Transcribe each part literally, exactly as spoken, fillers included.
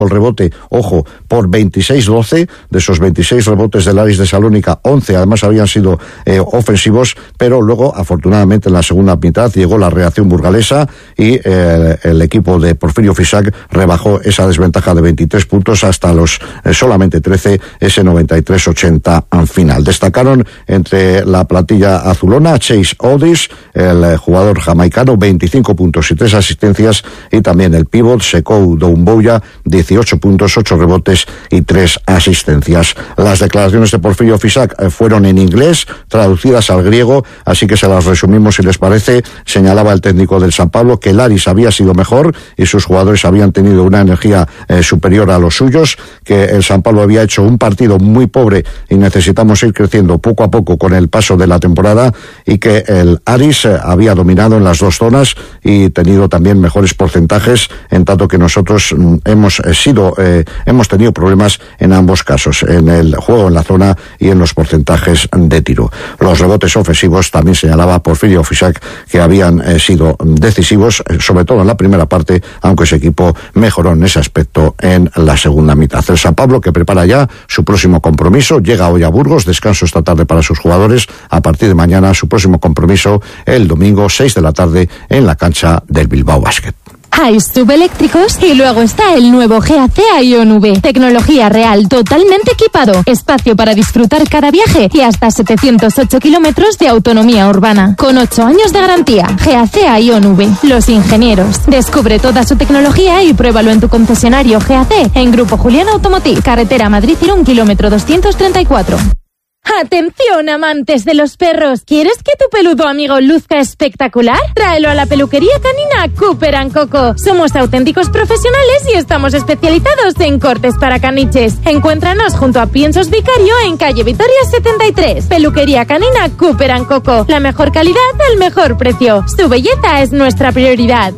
el rebote, ojo, por veintiséis doce, de esos veintiséis rebotes del Aris de Salónica, once además habían sido eh, ofensivos, pero luego, afortunadamente, en la segunda mitad llegó la reacción burgalesa y eh, el equipo de Porfirio Fisac rebajó esa desventaja de veintitrés puntos hasta los eh, solamente trece, ese noventa y tres ochenta al final. Destacaron entre la plantilla azulona Chase Odis, el eh, jugador jamaicano, veinticinco puntos y tres asistencias, y también el pívot Sekou Doumbouya, dieciocho puntos, ocho rebotes y tres asistencias. Las declaraciones de Porfirio Fisac fueron en inglés, traducidas al griego, así que se las resumimos si les parece. Señalaba el técnico del San Pablo que el Aris había sido mejor y sus jugadores habían tenido una energía eh, superior a los suyos, que el San Pablo había hecho un partido muy pobre y necesitamos ir creciendo poco a poco con el paso de la temporada, y que el Aris eh, había dominado en las dos zonas y tenido también mejores porcentajes, en tanto que nosotros mm, hemos eh, sido eh, hemos tenido problemas en ambos casos, en el juego en la zona y en los porcentajes de tiro. Los rebotes ofensivos también señalaba Porfirio Fisac que habían eh, sido decisivos, eh, sobre todo en la primera parte, aunque ese equipo mejoró en ese aspecto en la segunda mitad. El San Pablo, que prepara ya su próximo compromiso, llega hoy a Burgos, descanso esta tarde para sus jugadores, a partir de mañana su próximo compromiso el domingo seis de la tarde en la cancha del Bilbao Basket. Hay subeléctricos y luego está el nuevo G A C Ion V. Tecnología real, totalmente equipado. Espacio para disfrutar cada viaje y hasta setecientos ocho kilómetros de autonomía urbana. Con ocho años de garantía. G A C Ion V. Los ingenieros. Descubre toda su tecnología y pruébalo en tu concesionario G A C en Grupo Julián Automotive. Carretera Madrid-Irún, kilómetro doscientos treinta y cuatro. Atención, amantes de los perros. ¿Quieres que tu peludo amigo luzca espectacular? Tráelo a la peluquería canina Cooper and Coco. Somos auténticos profesionales y estamos especializados en cortes para caniches. Encuéntranos junto a Piensos Vicario en calle Vitoria setenta y tres. Peluquería canina Cooper and Coco. La mejor calidad al mejor precio. Su belleza es nuestra prioridad.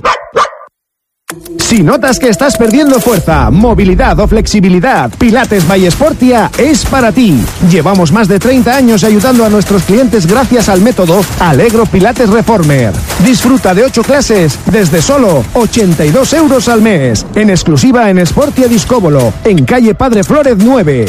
Si notas que estás perdiendo fuerza, movilidad o flexibilidad, Pilates by Sportia es para ti. Llevamos más de treinta años ayudando a nuestros clientes gracias al método Allegro Pilates Reformer. Disfruta de ocho clases desde solo ochenta y dos euros al mes. En exclusiva en Sportia Discóbolo, en calle Padre Flórez nueve.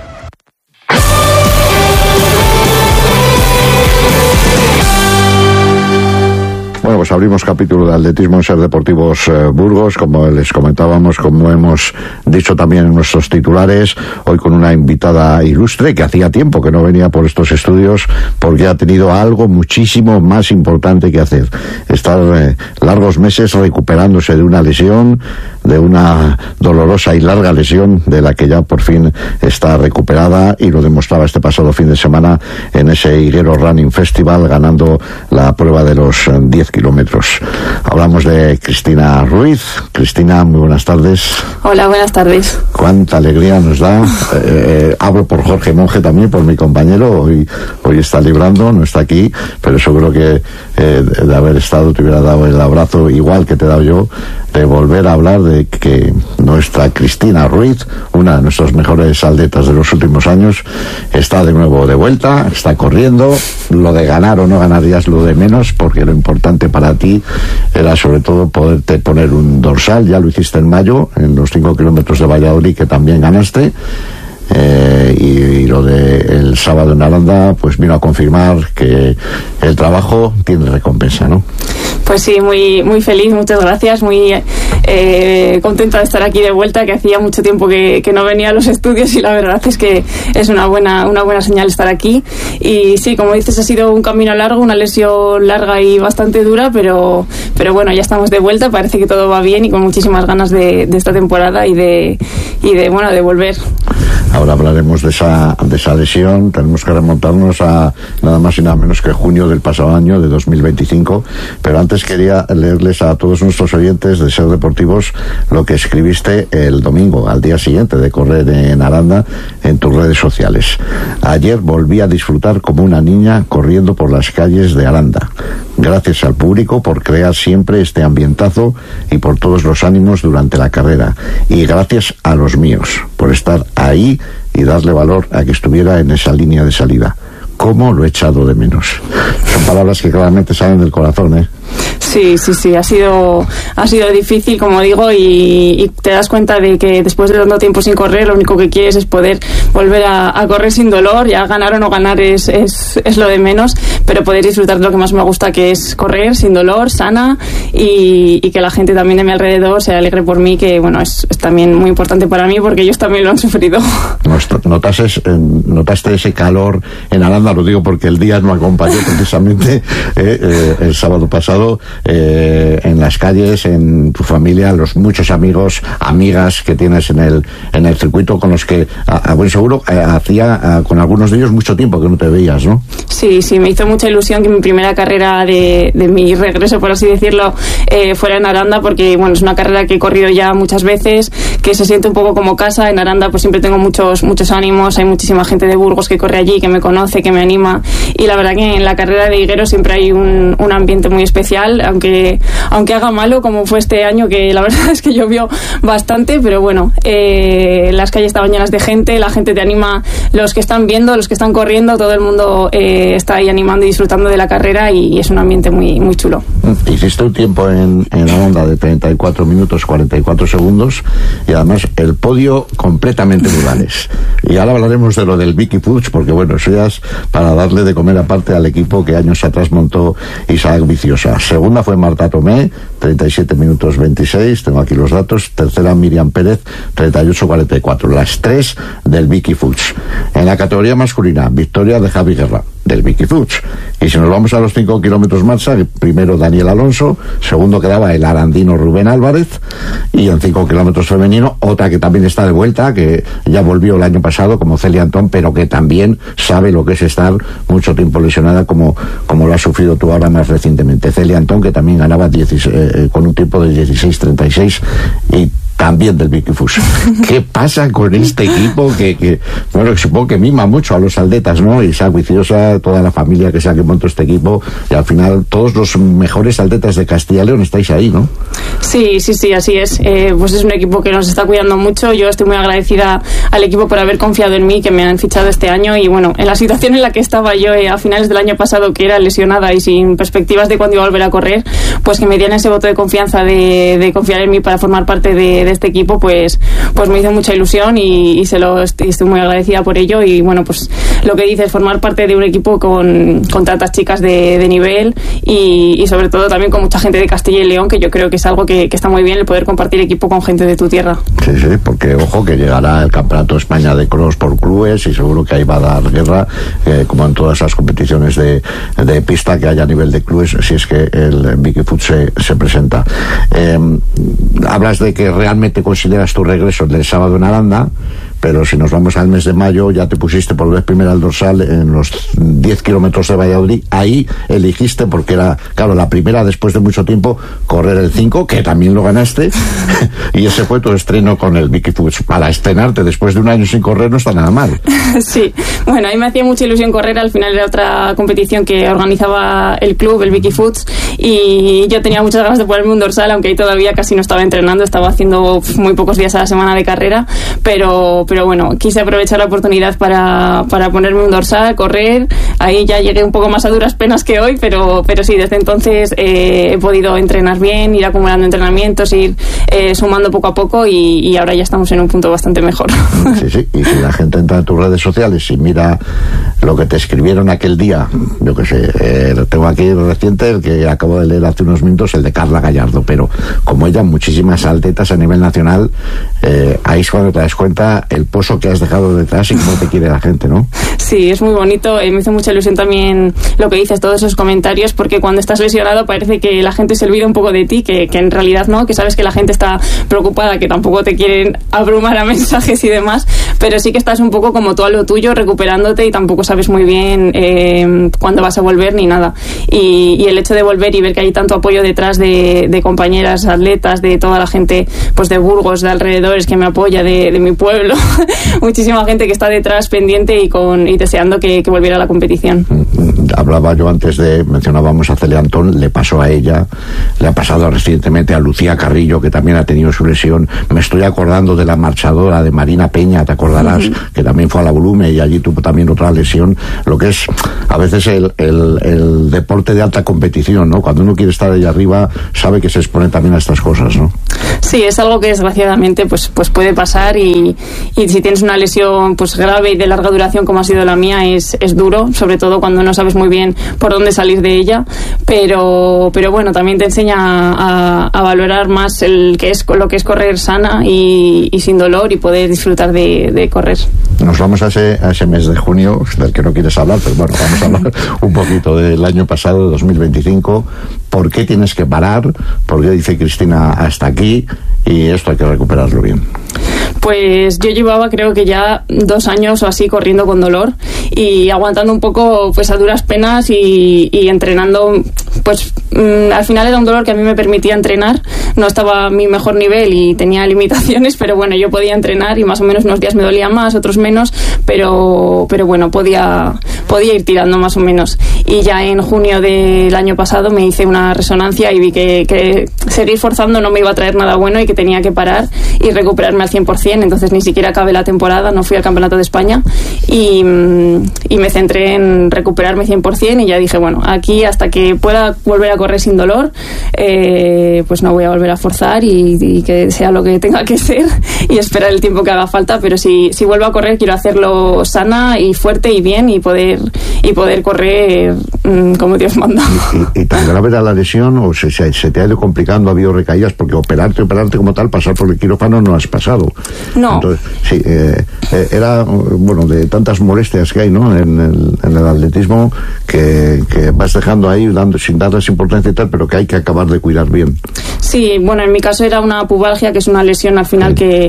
Bueno, pues abrimos capítulo de atletismo en Ser Deportivos eh, Burgos, como les comentábamos, como hemos dicho también en nuestros titulares, hoy con una invitada ilustre que hacía tiempo que no venía por estos estudios porque ha tenido algo muchísimo más importante que hacer. Estar eh, largos meses recuperándose de una lesión, de una dolorosa y larga lesión de la que ya por fin está recuperada, y lo demostraba este pasado fin de semana en ese Higuero Running Festival, ganando la prueba de los diez kilómetros. Hablamos de Cristina Ruiz. Cristina, muy buenas tardes. Hola, buenas tardes. Cuánta alegría nos da. Eh, eh, hablo por Jorge Monge también, por mi compañero. Hoy, hoy está librando, no está aquí, pero seguro que eh, de haber estado te hubiera dado el abrazo igual que te he dado yo, de volver a hablar de que nuestra Cristina Ruiz, una de nuestras mejores atletas de los últimos años, está de nuevo de vuelta, está corriendo. Lo de ganar o no ganar ya es lo de menos, porque lo importante para ti era sobre todo poderte poner un dorsal. Ya lo hiciste en mayo, en los cinco kilómetros de Valladolid, que también ganaste. Eh, y, y lo de el sábado en Aranda pues vino a confirmar que el trabajo tiene recompensa, ¿no? Pues sí, muy muy feliz, muchas gracias, muy eh, contenta de estar aquí de vuelta, que hacía mucho tiempo que, que no venía a los estudios, y la verdad es que es una buena una buena señal estar aquí. Y sí, como dices, ha sido un camino largo, una lesión larga y bastante dura, pero pero bueno, ya estamos de vuelta, parece que todo va bien y con muchísimas ganas de, de esta temporada y de y de bueno de volver. Ahora hablaremos de esa, de esa lesión. Tenemos que remontarnos a nada más y nada menos que junio del pasado año, de dos mil veinticinco. Pero antes quería leerles a todos nuestros oyentes de Ser Deportivos lo que escribiste el domingo, al día siguiente de correr en Aranda, en tus redes sociales. Ayer volví a disfrutar como una niña corriendo por las calles de Aranda. Gracias al público por crear siempre este ambientazo y por todos los ánimos durante la carrera. Y gracias a los míos por estar ahí y darle valor a que estuviera en esa línea de salida. ¿Cómo lo he echado de menos? Son palabras que claramente salen del corazón, ¿eh? Sí, sí, sí, ha sido ha sido difícil, como digo, y, y te das cuenta de que después de tanto tiempo sin correr, lo único que quieres es poder volver a, a correr sin dolor. Ya ganar o no ganar es, es, es lo de menos, pero poder disfrutar de lo que más me gusta, que es correr sin dolor, sana, y, y que la gente también de mi alrededor se alegre por mí, que bueno, es, es también muy importante para mí, porque ellos también lo han sufrido. ¿Notaste, notaste ese calor en Aranda? Lo digo porque el día nos acompañó precisamente eh, eh, el sábado pasado. Eh, en las calles, en tu familia, los muchos amigos, amigas que tienes en el en el circuito, con los que a, a buen seguro eh, hacía a, con algunos de ellos mucho tiempo que no te veías, ¿no? Sí, sí, me hizo mucha ilusión que mi primera carrera de, de mi regreso, por así decirlo, eh, fuera en Aranda, porque bueno, es una carrera que he corrido ya muchas veces, que se siente un poco como casa. En Aranda pues siempre tengo muchos muchos ánimos, hay muchísima gente de Burgos que corre allí, que me conoce, que me anima, y la verdad que en la carrera de Higuero siempre hay un, un ambiente muy especial, aunque aunque haga malo, como fue este año, que la verdad es que llovió bastante, pero bueno, eh, las calles estaban llenas de gente, la gente te anima, los que están viendo, los que están corriendo, todo el mundo eh, está ahí animando y disfrutando de la carrera, y es un ambiente muy muy chulo. Hiciste un tiempo en, en la onda de treinta y cuatro minutos cuarenta y cuatro segundos, y además el podio completamente Burgales. Y ahora hablaremos de lo del Vicky Puig, porque bueno, eso ya es para darle de comer aparte al equipo que años atrás montó Isaac Viciosa. Segunda fue Marta Tomé, treinta y siete minutos veintiséis, tengo aquí los datos. Tercera, Miriam Pérez, treinta y ocho cuarenta y cuatro, las tres del Vicky Puig. En la categoría masculina, victoria de Javi Guerra, del Vicky Puig. Y si nos vamos a los cinco kilómetros marcha, primero Daniel Alonso, segundo quedaba el arandino Rubén Álvarez, y en cinco kilómetros femenino, otra que también está de vuelta, que ya volvió el año pasado, como Celia Antón, pero que también sabe lo que es estar mucho tiempo lesionada, como, como lo has sufrido tú ahora más recientemente. Celia Antón, que también ganaba dieciséis, eh, con un tiempo de dieciséis treinta y seis, y también del Vicky Puig. ¿Qué pasa con este equipo que, que bueno, supongo que mima mucho a los atletas, ¿no? Isaac Viciosa, toda la familia que sea que montó este equipo, y al final todos los mejores atletas de Castilla y León estáis ahí, ¿no? Sí, sí, sí, así es. Eh, pues es un equipo que nos está cuidando mucho. Yo estoy muy agradecida al equipo por haber confiado en mí, que me han fichado este año, y bueno, en la situación en la que estaba yo eh, a finales del año pasado, que era lesionada y sin perspectivas de cuándo iba a volver a correr, pues que me dieran ese voto de confianza de, de confiar en mí para formar parte de, de este equipo, pues pues me hizo mucha ilusión, y, y se lo estoy, estoy muy agradecida por ello. Y bueno, pues lo que dices, formar parte de un equipo con, con tantas chicas de, de nivel, y, y sobre todo también con mucha gente de Castilla y León, que yo creo que es algo que, que está muy bien, el poder compartir equipo con gente de tu tierra. Sí, sí, porque ojo que llegará el Campeonato de España de Cross por clubes, y seguro que ahí va a dar guerra, eh, como en todas las competiciones de, de pista que haya a nivel de clubes, si es que el Vicky Puig se, se presenta. Eh, hablas de que realmente consideras tu regreso del sábado en Aranda, pero si nos vamos al mes de mayo, ya te pusiste por vez primera al dorsal en los diez kilómetros de Valladolid. Ahí eligiste, porque era, claro, la primera después de mucho tiempo, correr el cinco, que también lo ganaste, y ese fue tu estreno con el Vicky Puig. Para estrenarte después de un año sin correr no está nada mal. Sí, bueno, a mí me hacía mucha ilusión correr. Al final era otra competición que organizaba el club, el Vicky Puig, y yo tenía muchas ganas de ponerme un dorsal, aunque ahí todavía casi no estaba entrenando, estaba haciendo muy pocos días a la semana de carrera, pero pero bueno, quise aprovechar la oportunidad para, para ponerme un dorsal, correr. Ahí ya llegué un poco más a duras penas que hoy, pero, pero sí, desde entonces eh, he podido entrenar bien, ir acumulando entrenamientos, ir eh, sumando poco a poco, y, y ahora ya estamos en un punto bastante mejor. Sí, sí, y si la gente entra en tus redes sociales y mira lo que te escribieron aquel día, yo qué sé, eh, tengo aquí reciente, el que acabo de leer hace unos minutos, el de Carla Gallardo, pero como ella, muchísimas atletas a nivel nacional, eh, ahí es cuando te das cuenta el pozo que has dejado detrás y cómo te quiere la gente, ¿no? Sí, es muy bonito. Eh, me hizo mucha ilusión también lo que dices, todos esos comentarios, porque cuando estás lesionado parece que la gente se olvida un poco de ti, que, que en realidad no, que sabes que la gente está preocupada, que tampoco te quieren abrumar a mensajes y demás, pero sí que estás un poco como tú a lo tuyo, recuperándote, y tampoco sabes muy bien eh, cuándo vas a volver ni nada. Y, y el hecho de volver y ver que hay tanto apoyo detrás de, de compañeras atletas, de toda la gente pues de Burgos, de alrededores, que me apoya, de, de mi pueblo, muchísima gente que está detrás pendiente y con y deseando que, que volviera a la competición. Hablaba yo antes de, mencionábamos a Celia Antón, le pasó a ella, le ha pasado recientemente a Lucía Carrillo, que también ha tenido su lesión. Me estoy acordando de la marchadora de Marina Peña, te acordarás, uh-huh. que también fue a la Volume y allí tuvo también otra lesión. Lo que es a veces el, el, el deporte de alta competición, ¿no? Cuando uno quiere estar ahí arriba, sabe que se expone también a estas cosas, ¿no? Sí, es algo que desgraciadamente pues, pues puede pasar y, y si tienes una lesión pues grave y de larga duración como ha sido la mía, es, es duro, sobre todo cuando no sabes muy bien por dónde salir de ella, pero, pero bueno, también te enseña a, a valorar más el que es lo que es correr sana y, y sin dolor y poder disfrutar de, de correr. Nos vamos a ese, a ese mes de junio, del que no quieres hablar, pero bueno, vamos a hablar un poquito del año pasado, de dos mil veinticinco. ¿Por qué tienes que parar? ¿Por qué dice Cristina hasta aquí? Y esto hay que recuperarlo bien. Pues yo llevaba creo que ya dos años o así corriendo con dolor y aguantando un poco pues a duras penas y, y entrenando, pues mmm, al final era un dolor que a mí me permitía entrenar, no estaba a mi mejor nivel y tenía limitaciones, pero bueno, yo podía entrenar y más o menos unos días me dolía más, otros menos, pero, pero bueno, podía, podía ir tirando más o menos. Y ya en junio del año pasado me hice una resonancia y vi que, que seguir forzando no me iba a traer nada bueno y que tenía que parar y recuperarme al cien por ciento. Entonces ni siquiera acabé la temporada, no fui al Campeonato de España y, y me centré en recuperarme cien por ciento y ya dije, bueno, aquí hasta que pueda volver a correr sin dolor, eh, pues no voy a volver a forzar y, y que sea lo que tenga que ser y esperar el tiempo que haga falta, pero si, si vuelvo a correr quiero hacerlo sana y fuerte y bien y poder, y poder correr mmm, como Dios manda. ¿Y, y tan grave era la lesión o se, se, se te ha ido complicando, ha habido recaídas? Porque operarte, operarte como tal, pasar por el quirófano no has pasado. No. Entonces, sí, eh, eh, era, bueno, de tantas molestias que hay, ¿no? En el, en el atletismo, que, que vas dejando ahí, dando, sin darles importancia y tal, pero que hay que acabar de cuidar bien. Sí, bueno, en mi caso era una pubalgia, que es una lesión al final sí. que,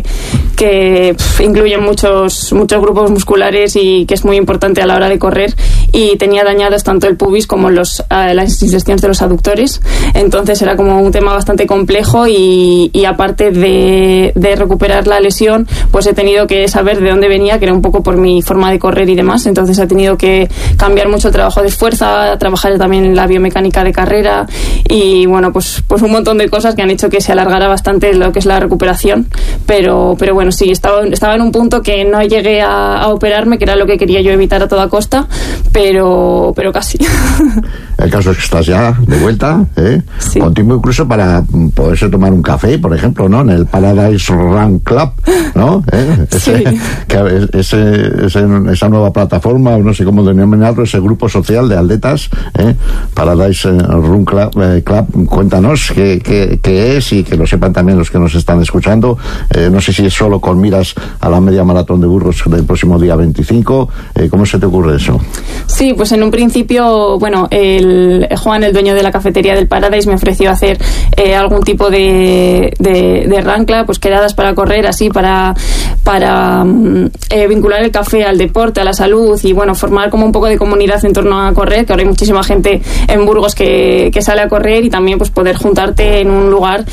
que pff, incluye muchos, muchos grupos musculares y que es muy importante a la hora de correr, y tenía dañados tanto el pubis como los, uh, las intestinos de los aductores, entonces era como un tema bastante complejo y, y aparte de, de recuperar la lesión, pues he tenido que saber de dónde venía, que era un poco por mi forma de correr y demás, entonces he tenido que cambiar mucho el trabajo de fuerza, trabajar también en la biomecánica de carrera y bueno, pues, pues un montón de cosas que han hecho que se alargara bastante lo que es la recuperación, pero, pero bueno, sí, estaba, estaba en un punto que no llegué a, a operarme, que era lo que quería yo evitar a toda costa, pero, pero casi. El caso es que estás ya de vuelta, ¿eh? Sí. Con tiempo incluso para poderse tomar un café, por ejemplo, ¿no? En el Paradise Run Club, ¿no? ¿Eh? Ese, sí. que, ese, ese, esa nueva plataforma, no sé cómo denominarlo, ese grupo social de atletas, ¿eh? Paradise Run Club, eh, Club, cuéntanos qué, qué, qué es y que lo sepan también los que nos están escuchando. Eh, no sé si es solo con miras a la media maratón de Burgos del próximo día veinticinco. Eh, ¿Cómo se te ocurre eso? Sí, pues en un principio, bueno, el Juan, el dueño de la cafetería del Paradise, me ofreció hacer eh, algún tipo de, de, de run club, pues quedadas para correr, así para, para eh, vincular el café al deporte, a la salud y bueno, formar como un poco de comunidad en torno a correr, que ahora hay muchísima gente en Burgos que, que sale a correr y también pues poder juntarte en un lugar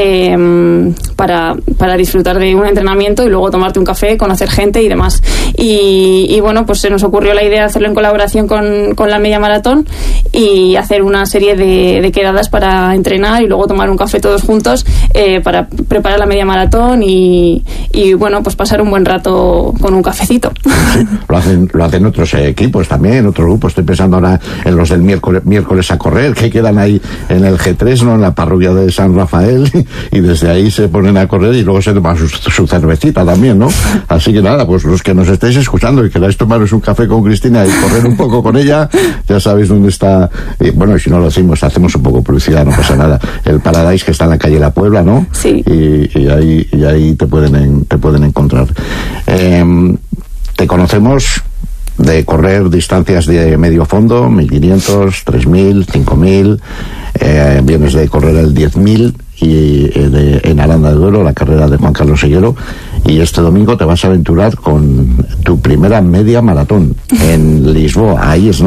eh, para, para disfrutar de un entrenamiento y luego tomarte un café, conocer gente y demás. Y, y bueno, pues se nos ocurrió la idea de hacerlo en colaboración con, con la media maratón y hacer una serie de, de quedadas para entrenar y luego tomar un café todos juntos eh, para preparar la media maratón y, y bueno, pues pasar un buen rato con un cafecito. Sí, lo hacen, lo hacen otros equipos también, otros grupos. Estoy pensando ahora en los del miércoles, miércoles a correr, que quedan ahí en el G tres, ¿no? En la parroquia de San Rafael, y desde ahí se ponen a correr y luego se toman su, su cervecita también, ¿no? Así que nada, pues los que nos estáis escuchando y queráis tomaros un café con Cristina y correr un poco con ella, ya sabéis dónde está. Eh, bueno, y si no lo hacemos, hacemos un poco publicidad, no pasa nada. El Paradise, que está en la calle La Puebla, ¿no? Sí. Y, y ahí, y ahí te pueden en, te pueden encontrar. Eh, te conocemos de correr distancias de medio fondo, mil quinientos, tres mil, cinco mil, eh, vienes de correr el diez mil y eh, de, en Aranda de Duero, la carrera de Juan Carlos Seguero, y este domingo te vas a aventurar con tu primera media maratón en Lisboa. Ahí es nada.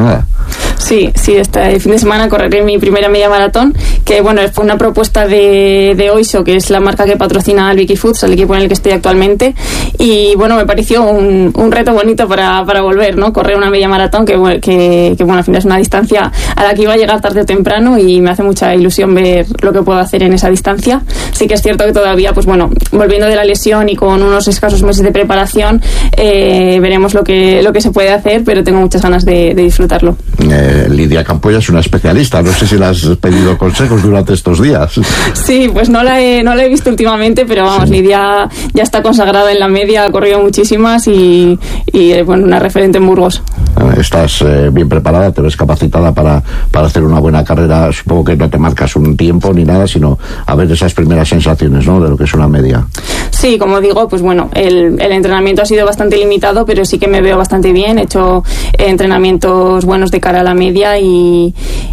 Sí, sí, este fin de semana correré mi primera media maratón, que bueno, fue una propuesta de, de Oiso, que es la marca que patrocina al Vicky Foods, el equipo en el que estoy actualmente, y bueno, me pareció un, un reto bonito para, para volver, ¿no? Correr una media maratón que, que, que bueno, al final es una distancia a la que iba a llegar tarde o temprano y me hace mucha ilusión ver lo que puedo hacer en esa distancia. Sí que es cierto que todavía, pues bueno, volviendo de la lesión y con unos escasos meses de preparación, eh, veremos lo que, lo que se puede hacer, pero tengo muchas ganas de, de disfrutarlo. Eh, Lidia Campoya es una especialista, no sé si le has pedido consejos durante estos días. Sí, pues no la he, no la he visto últimamente, pero vamos, sí. Lidia ya está consagrada en la media, ha corrido muchísimas y, y bueno, una referente en Burgos. Estás eh, bien preparada, te ves capacitada para, para hacer una buena carrera. Supongo que no te marcas un tiempo ni nada, sino a ver esas primeras sensaciones, ¿no?, de lo que es una media. Sí, como digo, pues bueno, el, el entrenamiento ha sido bastante limitado, pero sí que me veo bastante bien. He hecho eh, entrenamientos buenos de cara a la media y,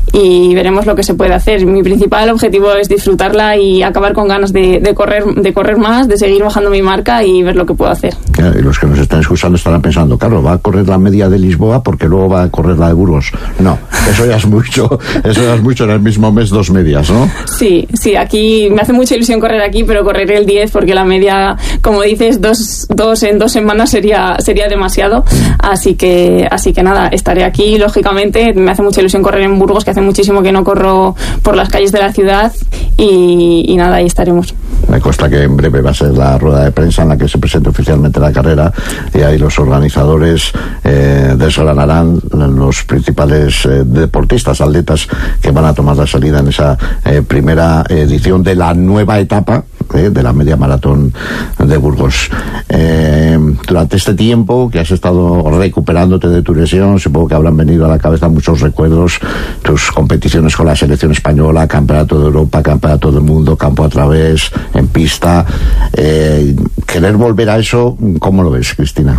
y veremos lo que se puede hacer. Mi principal objetivo es disfrutarla y acabar con ganas de, de correr de correr más, de seguir bajando mi marca y ver lo que puedo hacer. Y los que nos están escuchando estarán pensando, claro, va a correr la media de Lisboa porque luego va a correr la de Burgos. No, eso ya es mucho, eso ya es mucho en el mismo mes, dos medias, ¿no? Sí, sí, aquí me hace mucha ilusión correr aquí, pero correré el diez porque la media, como dices, dos, dos en dos semanas sería sería demasiado. Así que, así que nada, estaré aquí, lógicamente. Me hace mucha ilusión correr en Burgos, que hace muchísimo que no corro por las calles de la ciudad y, y nada, ahí estaremos. Me consta que en breve va a ser la rueda de prensa en la que se presente oficialmente la carrera y ahí los organizadores eh, desgranarán los principales eh, deportistas, atletas que van a tomar la salida en esa eh, primera edición de la nueva etapa eh, de la media maratón de Burgos. Eh, durante este tiempo que has estado recuperándote de tu lesión, supongo que habrán venido a la cabeza muchos recuerdos, tus competiciones con la selección española, campeonato de Europa, campeonato del mundo, campo a través, en pista. Eh, querer volver a eso, ¿cómo lo ves, Cristina?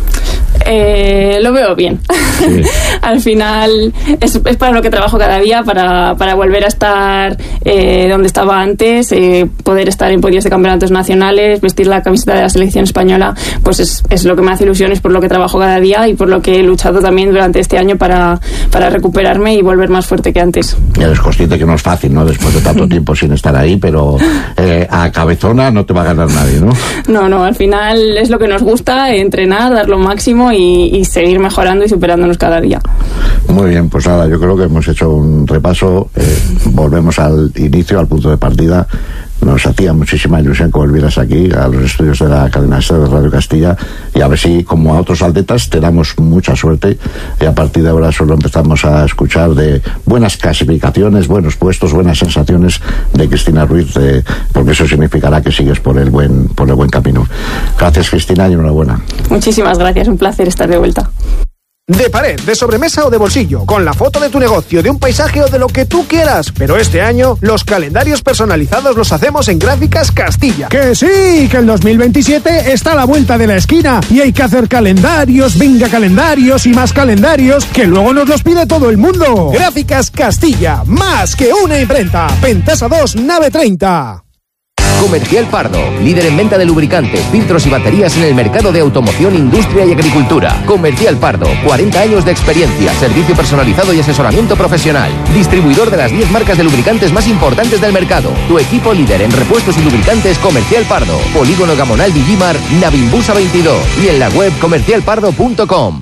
Eh, lo veo bien. Sí. Al final es, es para lo que trabajo cada día, para, para volver a estar eh, donde estaba antes, eh, poder estar en podios de campeonatos nacionales, vestir la camiseta de la selección española, pues es, es lo que me hace ilusión, es por lo que trabajo cada día y por lo que he luchado también durante este año para, para recuperarme y volver más fuerte que antes. Ya eres consciente que no es fácil, ¿no?, después de tanto tiempo sin estar ahí, pero eh, a cabezona no te va a ganar nadie, ¿no? No, no, al final es lo que nos gusta, entrenar, dar lo máximo y Y, y seguir mejorando y superándonos cada día. Muy bien, pues nada, yo creo que hemos hecho un repaso. Eh, volvemos al inicio, al punto de partida. Nos hacía muchísima ilusión que volvieras aquí a los estudios de la cadena de Radio Castilla y a ver si, como a otros atletas, te damos mucha suerte y a partir de ahora solo empezamos a escuchar de buenas clasificaciones, buenos puestos, buenas sensaciones de Cristina Ruiz, de, porque eso significará que sigues por el buen por el buen camino. Gracias, Cristina, y enhorabuena. Muchísimas gracias, un placer estar de vuelta. De pared, de sobremesa o de bolsillo, con la foto de tu negocio, de un paisaje o de lo que tú quieras. Pero este año, los calendarios personalizados los hacemos en Gráficas Castilla. ¡Que sí! Que el dos mil veintisiete está a la vuelta de la esquina y hay que hacer calendarios, venga calendarios y más calendarios, que luego nos los pide todo el mundo. Gráficas Castilla, más que una imprenta. Pentasa dos, nave treinta. Comercial Pardo, líder en venta de lubricantes, filtros y baterías en el mercado de automoción, industria y agricultura. Comercial Pardo, cuarenta años de experiencia, servicio personalizado y asesoramiento profesional. Distribuidor de las diez marcas de lubricantes más importantes del mercado. Tu equipo líder en repuestos y lubricantes, Comercial Pardo. Polígono Gamonal Villimar, Navimbusa veintidós y en la web comercial pardo punto com.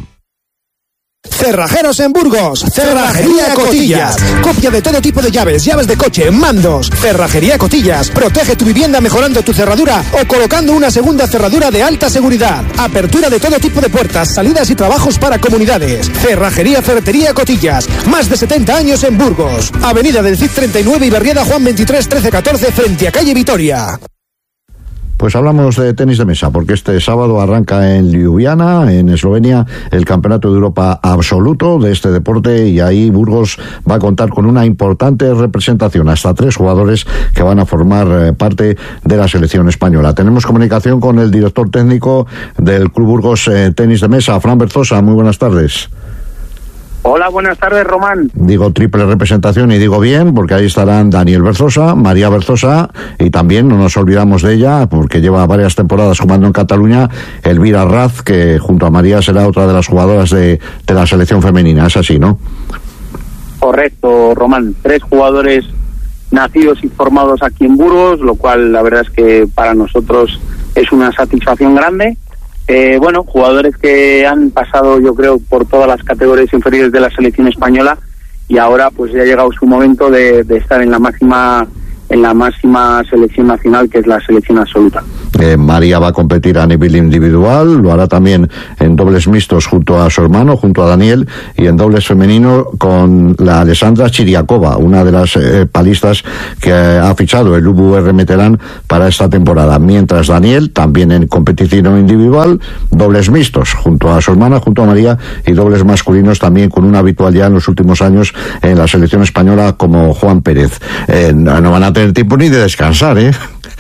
Cerrajeros en Burgos, Cerrajería Cotillas. Copia de todo tipo de llaves, llaves de coche, mandos. Cerrajería Cotillas. Protege tu vivienda mejorando tu cerradura o colocando una segunda cerradura de alta seguridad. Apertura de todo tipo de puertas, salidas y trabajos para comunidades. Cerrajería Ferretería Cotillas. Más de setenta años en Burgos. Avenida del Cid treinta y nueve y Barriada Juan veintitrés trece catorce frente a calle Vitoria. Pues hablamos de tenis de mesa, porque este sábado arranca en Ljubljana, en Eslovenia, el Campeonato de Europa absoluto de este deporte, y ahí Burgos va a contar con una importante representación, hasta tres jugadores que van a formar eh, parte de la selección española. Tenemos comunicación con el director técnico del Club Burgos eh, Tenis de Mesa, Fran Berzosa. Muy buenas tardes. Hola, buenas tardes, Román. Digo triple representación y digo bien, porque ahí estarán Daniel Berzosa, María Berzosa, y también no nos olvidamos de ella, porque lleva varias temporadas jugando en Cataluña, Elvira Raz, que junto a María será otra de las jugadoras de, de la selección femenina. Es así, ¿no? Correcto, Román. Tres jugadores nacidos y formados aquí en Burgos, lo cual la verdad es que para nosotros es una satisfacción grande. Eh, bueno, jugadores que han pasado, yo creo, por todas las categorías inferiores de la selección española, y ahora pues ya ha llegado su momento de, de estar en la máxima en la máxima selección nacional, que es la selección absoluta. Eh, María va a competir a nivel individual, lo hará también en dobles mixtos junto a su hermano, junto a Daniel, y en dobles femenino con la Alessandra Chiriakova, una de las eh, palistas que ha fichado el U V R Meterán para esta temporada. Mientras Daniel, también en competición individual, dobles mixtos junto a su hermana, junto a María, y dobles masculinos también con una habitualidad en los últimos años en la selección española como Juan Pérez. Eh, no, no van a tener tiempo ni de descansar, ¿eh?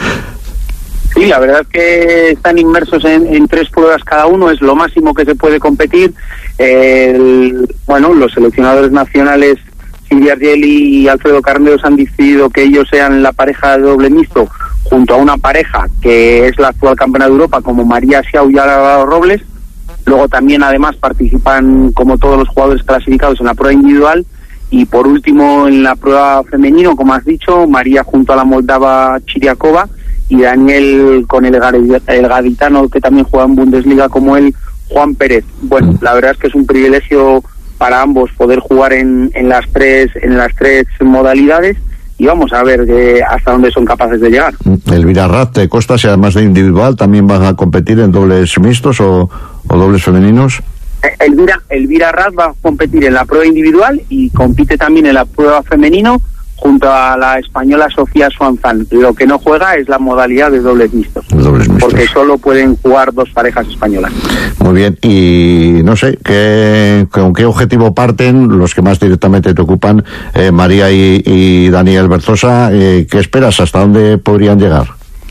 Sí, la verdad es que están inmersos en, en tres pruebas cada uno, es lo máximo que se puede competir. Eh, el, bueno, los seleccionadores nacionales, Silvia Argeli y Alfredo Carneros, han decidido que ellos sean la pareja de doble mixto, junto a una pareja que es la actual campeona de Europa, como María Xiao y Álvaro Robles. Luego también, además, participan como todos los jugadores clasificados en la prueba individual. Y por último, en la prueba femenino, como has dicho, María junto a la moldava Chiriakova, y Daniel con el, el gaditano que también juega en Bundesliga como él, Juan Pérez. Bueno, la verdad es que es un privilegio para ambos poder jugar en, en las tres en las tres modalidades, y vamos a ver eh, hasta dónde son capaces de llegar. Elvira Raz de Costa, si además de individual también van a competir en dobles mixtos o, o dobles femeninos. Elvira, Elvira Raz va a competir en la prueba individual y compite también en la prueba femenino junto a la española Sofía Swanzan. Lo que no juega es la modalidad de dobles mixtos, dobles mixtos, porque solo pueden jugar dos parejas españolas. Muy bien, y no sé, ¿qué, ¿con qué objetivo parten los que más directamente te ocupan, eh, María y, y Daniel Berzosa? Eh, ¿Qué esperas? ¿Hasta dónde podrían llegar?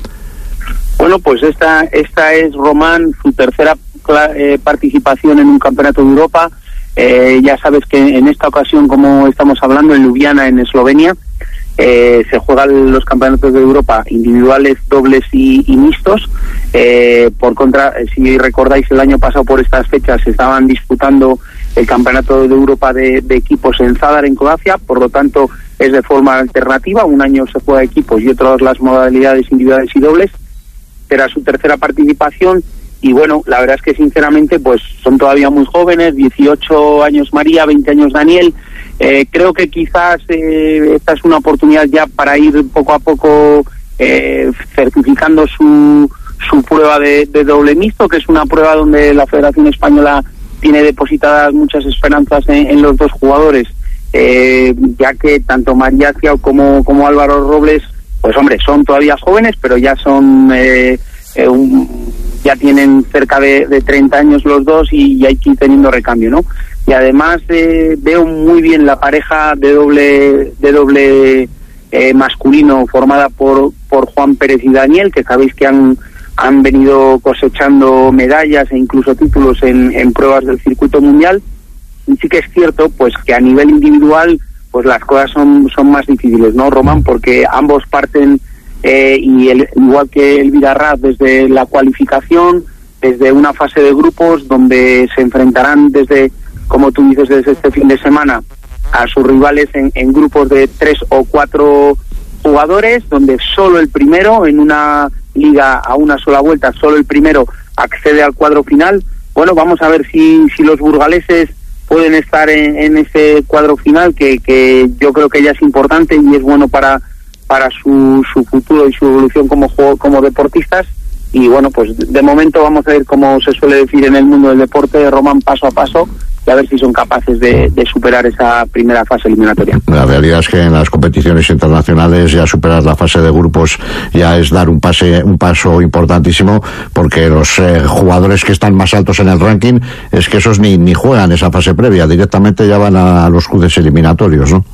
Bueno, pues esta, esta es, Román, su tercera eh, participación en un campeonato de Europa. Eh, ya sabes que en esta ocasión, como estamos hablando, en Ljubljana, en Eslovenia, eh, se juegan los campeonatos de Europa individuales, dobles y, y mixtos. Eh, por contra, si recordáis, el año pasado por estas fechas se estaban disputando el campeonato de Europa de, de equipos en Zadar, en Croacia. Por lo tanto, es de forma alternativa. Un año se juega equipos y otros las modalidades individuales y dobles. Será su tercera participación. Y bueno, la verdad es que sinceramente pues son todavía muy jóvenes, dieciocho años María, veinte años Daniel. Eh, creo que quizás eh, esta es una oportunidad ya para ir poco a poco eh, certificando su, su prueba de, de doble mixto, que es una prueba donde la Federación Española tiene depositadas muchas esperanzas en, en los dos jugadores, eh, ya que tanto María Xiao como, como Álvaro Robles, pues hombre, son todavía jóvenes, pero ya son... Eh, eh, un, ya tienen cerca de, de treinta años los dos, y, y hay que ir teniendo recambio, ¿no? Y además eh, veo muy bien la pareja de doble de doble eh, masculino formada por por Juan Pérez y Daniel, que sabéis que han han venido cosechando medallas e incluso títulos en, en pruebas del circuito mundial. Y sí que es cierto pues que a nivel individual pues las cosas son son más difíciles, ¿no, Román? Porque ambos parten Eh, y el, igual que Elvira Raz, desde la cualificación, desde una fase de grupos donde se enfrentarán desde, como tú dices, desde este fin de semana a sus rivales en, en grupos de tres o cuatro jugadores, donde solo el primero, en una liga a una sola vuelta, solo el primero accede al cuadro final. Bueno, vamos a ver si, si los burgaleses pueden estar en, en ese cuadro final, que, que yo creo que ya es importante y es bueno para para su, su futuro y su evolución como juego, como deportistas. Y bueno, pues de momento vamos a ver, cómo se suele decir en el mundo del deporte, Román, paso a paso, y a ver si son capaces de, de superar esa primera fase eliminatoria. La realidad es que en las competiciones internacionales ya superar la fase de grupos ya es dar un pase un paso importantísimo, porque los eh, jugadores que están más altos en el ranking es que esos ni, ni juegan esa fase previa, directamente ya van a, a los cruces eliminatorios, ¿no?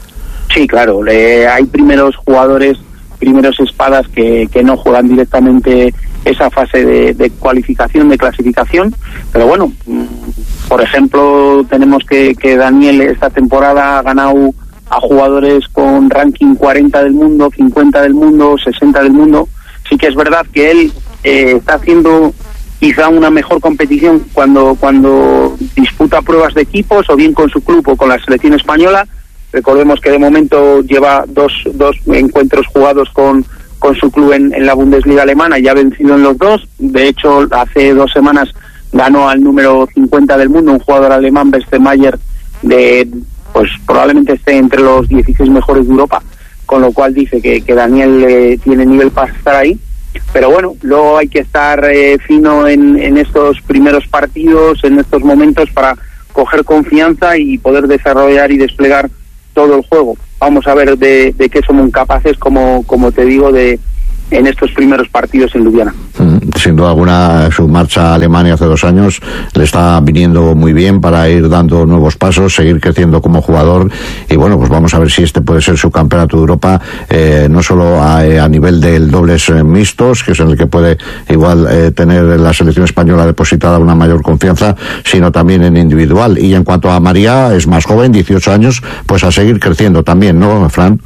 Sí, claro, eh, hay primeros jugadores, primeros espadas que, que no juegan directamente esa fase de, de cualificación, de clasificación, pero bueno, Por ejemplo, tenemos que, que Daniel esta temporada ha ganado a jugadores con ranking cuarenta del mundo, cincuenta del mundo, sesenta del mundo. Sí que es verdad que él eh, está haciendo quizá una mejor competición cuando cuando disputa pruebas de equipos, o bien con su club o con la selección española. Recordemos que de momento lleva dos, dos encuentros jugados con, con su club en, en la Bundesliga alemana y ha vencido en los dos. De hecho, hace dos semanas ganó al número cincuenta del mundo, un jugador alemán, Westermayer, de pues probablemente esté entre los dieciséis mejores de Europa, con lo cual dice que, que Daniel eh, tiene nivel para estar ahí. Pero bueno, luego hay que estar eh, fino en, en estos primeros partidos, en estos momentos, para coger confianza y poder desarrollar y desplegar todo el juego. Vamos a ver de, de qué somos capaces, como, como te digo, de en estos primeros partidos en Ljubljana. Sin duda alguna, su marcha a Alemania hace dos años le está viniendo muy bien para ir dando nuevos pasos, seguir creciendo como jugador, y bueno, pues vamos a ver si este puede ser su campeonato de Europa, eh, no solo a, a nivel del dobles eh, mixtos, que es en el que puede igual eh, tener la selección española depositada una mayor confianza, sino también en individual. Y en cuanto a María, es más joven, dieciocho años, pues a seguir creciendo también, ¿no, Fran?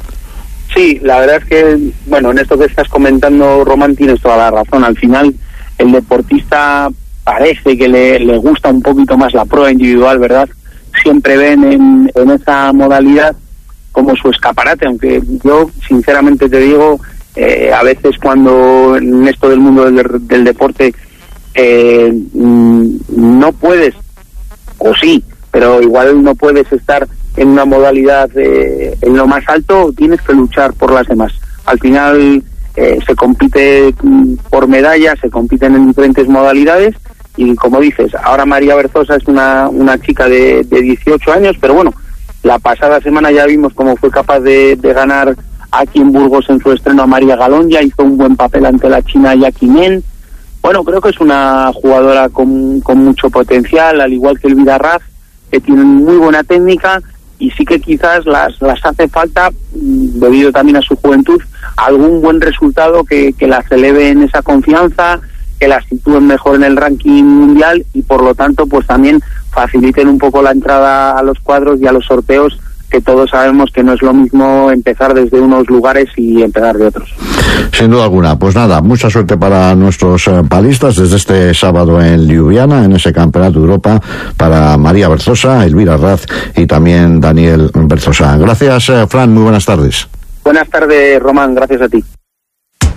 Sí, la verdad es que, bueno, en esto que estás comentando, Román, tienes toda la razón. Al final, el deportista parece que le, le gusta un poquito más la prueba individual, ¿verdad? Siempre ven en, en esa modalidad como su escaparate, aunque yo, sinceramente te digo, eh, a veces cuando en esto del mundo del, del deporte eh, no puedes, o sí, pero igual no puedes estar en una modalidad eh, en lo más alto, tienes que luchar por las demás. Al final eh, se compite por medallas, se compiten en diferentes modalidades, y como dices, ahora María Berzosa es una, una chica de, de dieciocho años, pero bueno, la pasada semana ya vimos cómo fue capaz de, de ganar aquí en Burgos en su estreno a María Galón, ya hizo un buen papel ante la china Jackie Men. Bueno, creo que es una jugadora con, con mucho potencial, al igual que Elvira Raz, que tiene muy buena técnica, y sí que quizás las, las hace falta, debido también a su juventud, algún buen resultado que, que las eleve en esa confianza, que las sitúen mejor en el ranking mundial, y por lo tanto pues también faciliten un poco la entrada a los cuadros y a los sorteos, que todos sabemos que no es lo mismo empezar desde unos lugares y empezar de otros. Sin duda alguna. Pues nada, mucha suerte para nuestros eh, palistas desde este sábado en Ljubljana, en ese campeonato de Europa, para María Berzosa, Elvira Raz y también Daniel Berzosa. Gracias, eh, Fran, muy buenas tardes. Buenas tardes, Román, gracias a ti.